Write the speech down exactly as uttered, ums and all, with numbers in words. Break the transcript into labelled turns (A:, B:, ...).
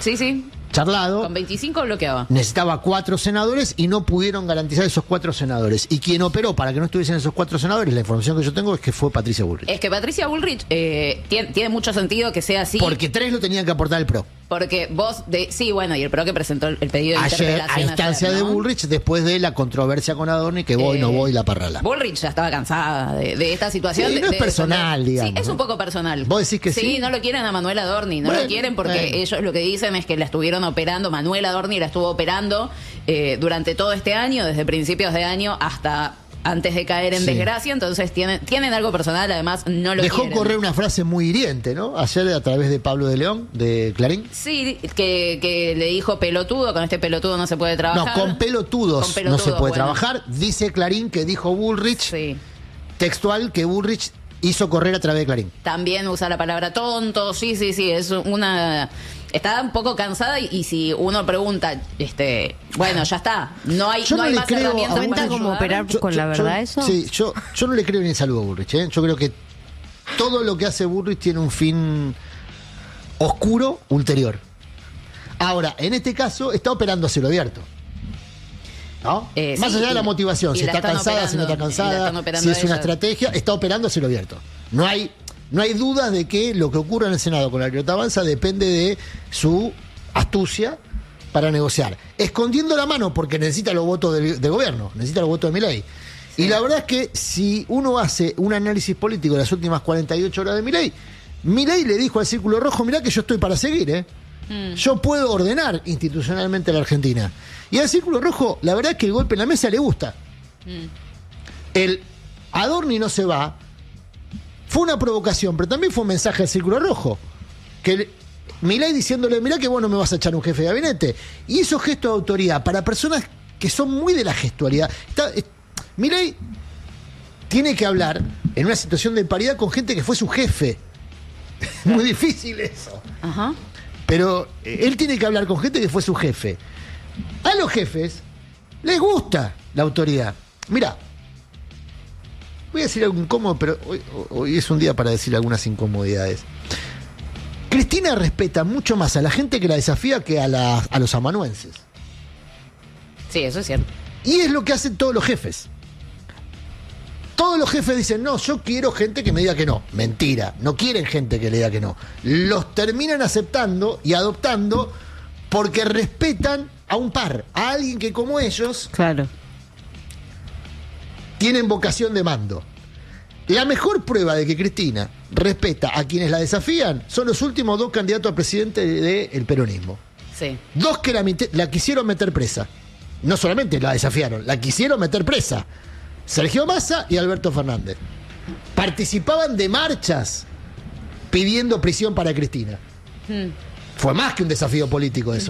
A: Sí, sí.
B: Charlado.
A: Con veinticinco bloqueaba.
B: Necesitaba cuatro senadores y no pudieron garantizar esos cuatro senadores. Y quien operó para que no estuviesen esos cuatro senadores, la información que yo tengo es que fue Patricia Bullrich.
A: Es que Patricia Bullrich eh, tiene, tiene mucho sentido que sea así.
B: Porque tres lo tenían que aportar el P R O.
A: Porque vos, de, sí, bueno, y el P R O que presentó el pedido de
B: Ayer,
A: interpelación
B: a instancia
A: ayer, ¿no?
B: de Bullrich, después de la controversia con Adorni, que voy,
A: Eh,
B: no voy, la parrala.
A: Bullrich ya estaba cansada de, de esta situación.
B: Sí,
A: de,
B: no es
A: de
B: personal,
A: defender-
B: digamos,
A: Sí, es
B: ¿no?
A: un poco personal.
B: ¿Vos decís que sí?
A: Sí, no lo quieren a Manuel Adorni, no
B: Bueno,
A: lo quieren porque
B: bueno.
A: ellos lo que dicen es que la estuvieron operando, Manuel Adorni la estuvo operando eh, durante todo este año, desde principios de año hasta antes de caer en
B: Sí.
A: desgracia, entonces tienen, tienen algo personal, además no lo
B: Dejó
A: quieren.
B: correr una frase muy hiriente, ¿no? Ayer a través de Pablo de León, de Clarín.
A: Sí, que, que le dijo pelotudo, con este pelotudo no se puede trabajar.
B: No, con pelotudos,
A: Con pelotudos,
B: no se puede
A: bueno.
B: trabajar. Dice Clarín que dijo Bullrich,
A: Sí.
B: textual, que Bullrich hizo correr a través de Clarín.
A: También usa la palabra tonto, sí, sí, sí, es una... Está un poco cansada y, y si uno pregunta, este, bueno, ya está, no hay,
B: Yo
A: no
B: no
A: hay
B: le
A: más
B: creo-
A: herramientas
C: ¿Cuenta
A: para
C: como
A: ayudar.
C: operar
B: Yo-
C: con
B: yo-
C: la verdad
B: yo-
C: eso?
B: Sí, yo, yo no le creo ni el saludo a Bullrich, ¿eh? Yo creo que todo lo que hace Bullrich tiene un fin oscuro ulterior. Ahora, en este caso, está operando a cielo abierto. ¿No?
A: Eh,
B: Más
A: sí,
B: allá de
A: y-
B: la motivación,
A: y
B: si
A: la
B: está
A: están
B: cansada, si no está
A: operando, y la
B: cansada,
A: están operando
B: si es una
A: ella.
B: estrategia, está operando a cielo abierto. No hay, no hay dudas de que lo que ocurra en el Senado con la Libertad Avanza depende de su astucia para negociar. Escondiendo la mano porque necesita los votos del, del gobierno, necesita los votos de Milei. Y la verdad es que si uno hace un análisis político de las últimas cuarenta y ocho horas de Milei, Milei le dijo al Círculo Rojo, mirá que yo estoy para seguir, ¿eh?
A: Mm.
B: Yo puedo ordenar institucionalmente a la Argentina. Y al Círculo Rojo, la verdad es que el golpe en la mesa le gusta.
A: Mm.
B: El Adorni no se va. Fue una provocación, pero también fue un mensaje al Círculo Rojo. Que el- Milei diciéndole, mirá que vos no me vas a echar un jefe de gabinete. Y esos gestos de autoridad para personas que son muy de la gestualidad. Está, es- Milei tiene que hablar en una situación de paridad con gente que fue su jefe. Muy difícil eso.
A: Ajá.
B: Pero eh, él tiene que hablar con gente que fue su jefe. A los jefes les gusta la autoridad. Mira, voy a decir algo incómodo, pero hoy, hoy es un día para decir algunas incomodidades. Cristina respeta mucho más a la gente que la desafía que a, la- a los amanuenses.
A: Sí, eso es cierto.
B: Y es lo que hacen todos los jefes. Todos los jefes dicen, no, yo quiero gente que me diga que no. Mentira, no quieren gente que le diga que no. Los terminan aceptando y adoptando porque respetan a un par, a alguien que como ellos
C: Claro.
B: tienen vocación de mando. La mejor prueba de que Cristina respeta a quienes la desafían son los últimos dos candidatos a presidente del peronismo.
A: Sí.
B: Dos que la, mite- la quisieron meter presa. No solamente la desafiaron, la quisieron meter presa. Sergio Massa y Alberto Fernández. Participaban de marchas pidiendo prisión para Cristina.
A: Mm.
B: Fue más que un desafío político eso.